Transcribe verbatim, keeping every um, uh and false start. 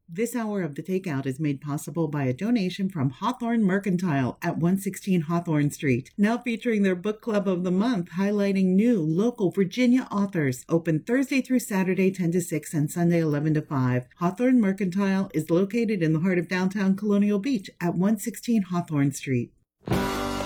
This hour of The Takeout is made possible by a donation from Hawthorne Mercantile at one sixteen Hawthorne Street, now featuring their book club of the month, highlighting new local Virginia authors. Open Thursday through Saturday ten to six and Sunday eleven to five. Hawthorne Mercantile is located in the heart of downtown Colonial Beach at one sixteen Hawthorne Street.